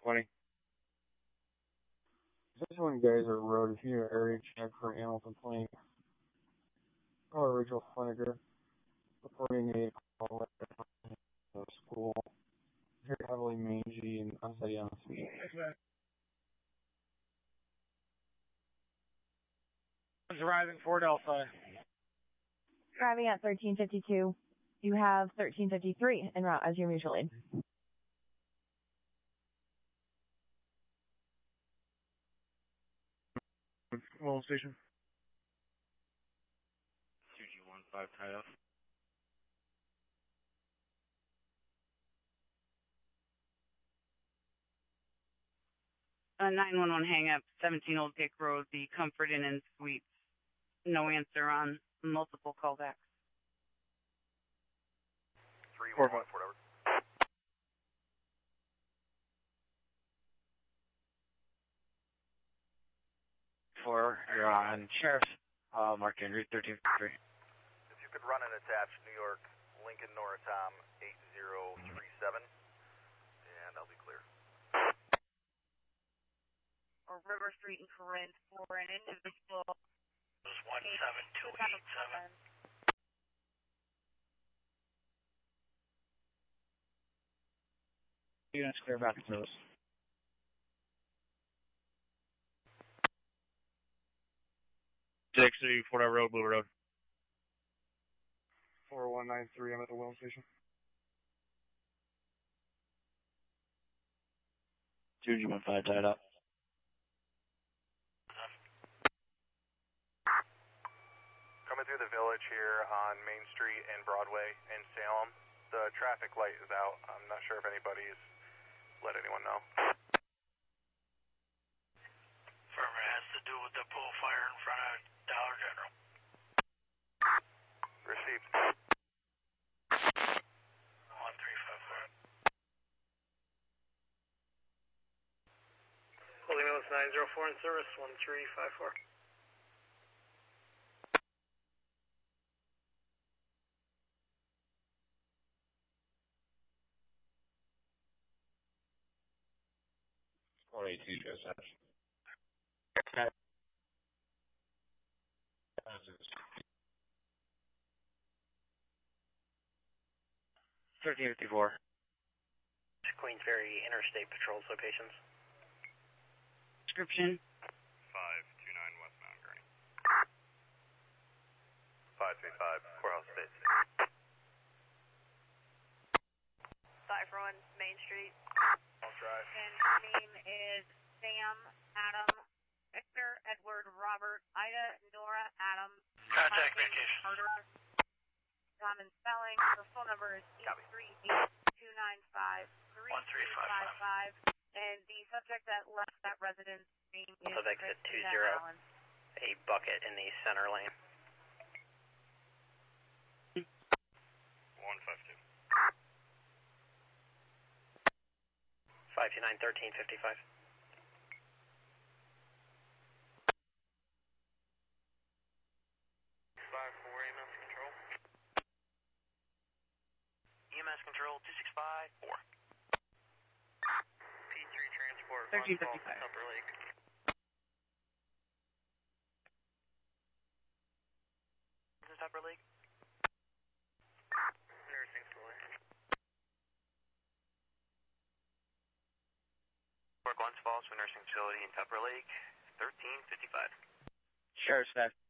20. This one guys are road. If you need an area check for animal complaint, call Rachel Flanagan, reporting a call at the school. Very heavily mangy and unsteady on the feet. Arriving 4 Delphi. Driving at 1352. You have 1353 en route as your mutual aid. Well, station. 2G15 tied up. 911 hang up, 17 Old Dick Road, the Comfort Inn and Suites. No answer on multiple callbacks. 311, Fort Edward. You're on Sheriff's, marked in Route 1353. If you could run and attach New York, Lincoln Norritom 8037, and I'll be clear. Or River Street in Corinth for an individual. It was 17287. Units clear back to service. Dixie, Fort Edward Road, Blue Road. 4193, I'm at the Will station. 2G15 tied up. Coming through the village here on Main Street and Broadway in Salem. The traffic light is out. I'm not sure if anybody's let anyone know. Firm, it has to do with the pool fire in front of Dollar General. Received. 1354. Holy Mills 904 in service, 1354. Dispatch. 1354. Queensferry Interstate Patrols locations. Description. 529 westbound Gurney. 535 Courthouse Space. Cypher on Main Street. I'll drive. And her name is Sam, Adam, Victor, Edward, Robert, Ida, Nora, Adam. Contact vacation. Carter. Common spelling. Her phone number is 838-295-3355. And the subject that left that residence name is Subject at 20. Allen. A bucket in the center lane. 152. 529 1355. EMS control. EMS control 2654. P3 transport. 1355. Upper Lake. Is this Upper Lake? Nursing facility. Glens Falls for nursing facility in Tupper Lake, 1355. Sheriff's staff.